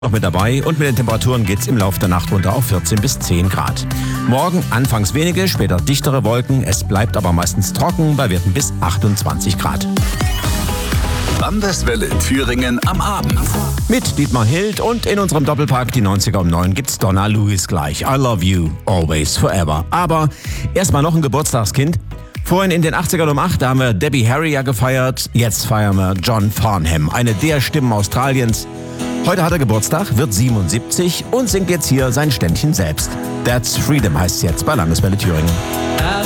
noch mit dabei und mit den Temperaturen geht's im Laufe der Nacht runter auf 14 bis 10 Grad. Morgen anfangs wenige, später dichtere Wolken. Es bleibt aber meistens trocken bei Werten bis 28 Grad. Landeswelle Thüringen am Abend. Mit Dietmar Hild und in unserem Doppelpack die 90er um 9 gibt's Donna Lewis gleich. I love you, always, forever. Aber erstmal noch ein Geburtstagskind. Vorhin in den 80ern um 8, da haben wir Debbie Harry ja gefeiert. Jetzt feiern wir John Farnham, eine der Stimmen Australiens. Heute hat er Geburtstag, wird 77 und singt jetzt hier sein Ständchen selbst. That's Freedom heißt es jetzt bei Landeswelle Thüringen.